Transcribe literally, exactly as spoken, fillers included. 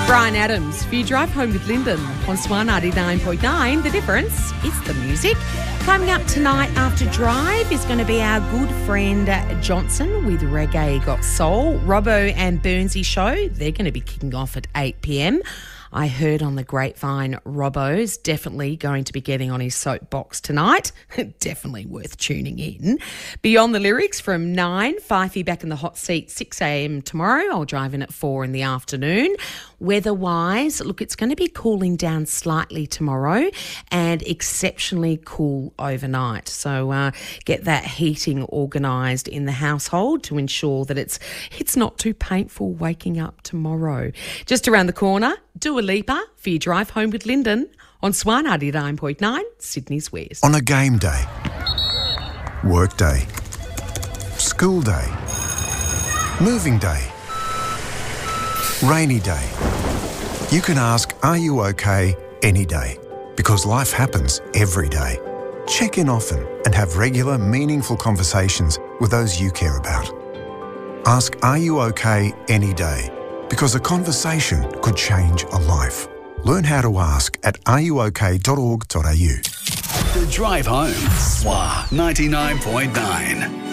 Brian Adams, for your drive home with Lyndon on Swan ninety-nine point nine. The difference is the music. Coming up tonight after Drive is going to be our good friend Johnson with Reggae Got Soul. Robbo and Burnsy show, they're going to be kicking off at eight p.m. I heard on the grapevine Robbo's definitely going to be getting on his soapbox tonight. Definitely worth tuning in. Beyond the Lyrics from nine, Fifey back in the hot seat six a.m. tomorrow. I'll drive in at four in the afternoon. Weather-wise, look, it's going to be cooling down slightly tomorrow and exceptionally cool overnight. So uh, get that heating organised in the household to ensure that it's it's not too painful waking up tomorrow. Just around the corner, Dua Lipa for your drive home with Lyndon on Swan ninety-nine point nine, Sydney's West. On a game day, work day, school day, moving day, rainy day, you can ask, are you okay any day? Because life happens every day. Check in often and have regular, meaningful conversations with those you care about. Ask, are you okay any day? Because a conversation could change a life. Learn how to ask at are you okay dot org dot a u. The Drive Home, Swan ninety-nine point nine.